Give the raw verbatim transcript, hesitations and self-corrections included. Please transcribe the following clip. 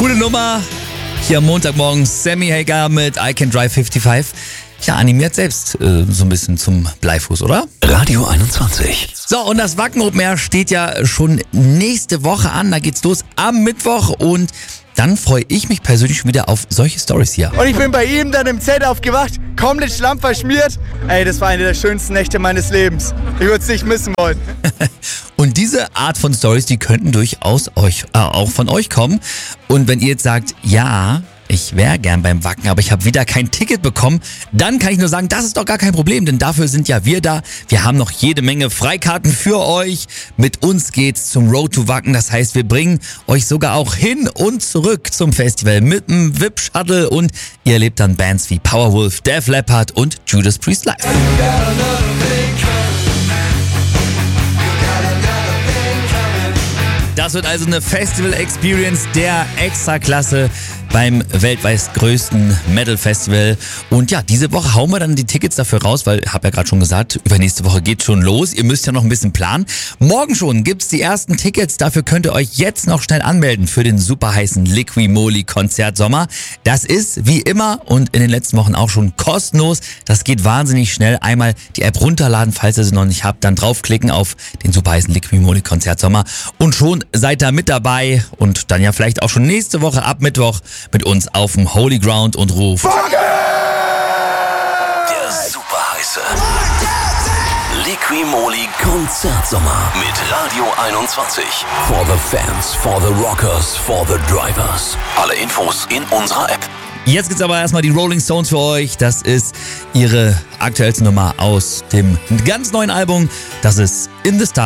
Coole Nummer. Hier am Montagmorgen Sammy Hagar mit I Can Drive fünfundfünfzig. Ja, animiert selbst äh, so ein bisschen zum Bleifuß, oder? Radio einundzwanzig. So, und das Wacken Open Air steht ja schon nächste Woche an. Da geht's los am Mittwoch und dann freue ich mich persönlich schon wieder auf solche Stories hier. Und ich bin bei ihm dann im Zelt aufgewacht, komplett schlammverschmiert. Ey, das war eine der schönsten Nächte meines Lebens. Ich würde es nicht missen wollen. Und diese Art von Stories, die könnten durchaus euch, äh, auch von euch kommen. Und wenn ihr jetzt sagt, ja, ich wäre gern beim Wacken, aber ich habe wieder kein Ticket bekommen, dann kann ich nur sagen, das ist doch gar kein Problem, denn dafür sind ja wir da. Wir haben noch jede Menge Freikarten für euch. Mit uns geht's zum Road to Wacken. Das heißt, wir bringen euch sogar auch hin und zurück zum Festival mit einem V I P-Shuttle und ihr erlebt dann Bands wie Powerwolf, Def Leppard und Judas Priest live. Das wird also eine Festival-Experience der Extraklasse beim weltweit größten Metal-Festival. Und ja, diese Woche hauen wir dann die Tickets dafür raus, weil, hab ja gerade schon gesagt, übernächste Woche geht's schon los. Ihr müsst ja noch ein bisschen planen. Morgen schon gibt's die ersten Tickets. Dafür könnt ihr euch jetzt noch schnell anmelden für den super heißen Liqui-Moly-Konzert Sommer. Das ist wie immer und in den letzten Wochen auch schon kostenlos. Das geht wahnsinnig schnell. Einmal die App runterladen, falls ihr sie noch nicht habt, dann draufklicken auf den super heißen Liqui-Moly-Konzert Sommer und schon seid ihr mit dabei und dann ja vielleicht auch schon nächste Woche ab Mittwoch mit uns auf dem Holy Ground und ruft Der super heiße Liqui-Moly Konzertsommer mit Radio einundzwanzig. For the fans, for the rockers, for the drivers. Alle Infos in unserer App. Jetzt gibt's aber erstmal die Rolling Stones für euch. Das ist ihre aktuellste Nummer aus dem ganz neuen Album. Das ist In the Stars.